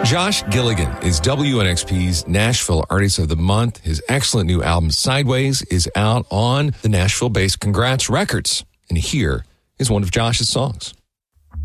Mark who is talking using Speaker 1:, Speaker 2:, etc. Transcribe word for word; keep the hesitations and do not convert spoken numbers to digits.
Speaker 1: Josh Gilligan is W N X P's Nashville Artist of the Month. His excellent new album, Sideways, is out on the Nashville-based Congrats Records. And here is one of Josh's songs.